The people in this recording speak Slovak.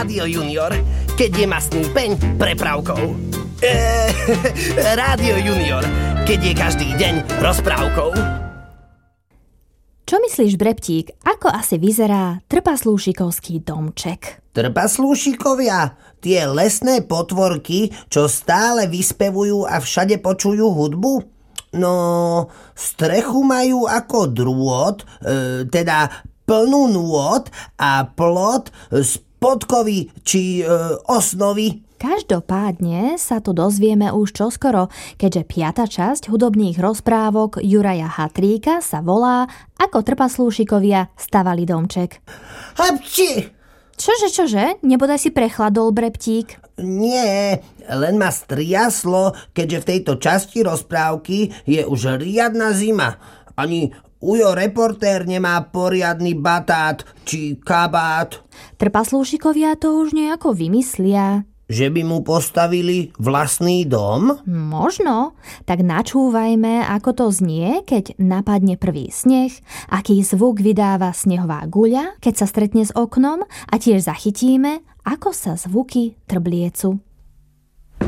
Rádio Junior, keď je mastný peň prepravkou. Rádio Junior, keď je každý deň rozprávkou. Čo myslíš, Breptík, ako asi vyzerá trpaslúšikovský domček? Trpaslúšikovia? Tie lesné potvorky, čo stále vyspevujú a všade počujú hudbu? No, strechu majú ako drôt, teda plnú nôd a plot z podkovy či osnovy. Každopádne sa to dozvieme už čoskoro, keďže 5. časť hudobných rozprávok Juraja Hatríka sa volá Ako trpaslúšikovia stavali domček. Hapči! Čože? Nebodaj si prechladol, Breptík? Nie, len ma striaslo, keďže v tejto časti rozprávky je už riadna zima. Ani Ujo reportér nemá poriadny batát či kabát. Trpaslúšikovia to už nejako vymyslia. Že by mu postavili vlastný dom? Možno. Tak načúvajme, ako to znie, keď napadne prvý sneh, aký zvuk vydáva snehová guľa, keď sa stretne s oknom, a tiež zachytíme, ako sa zvuky trbliecu.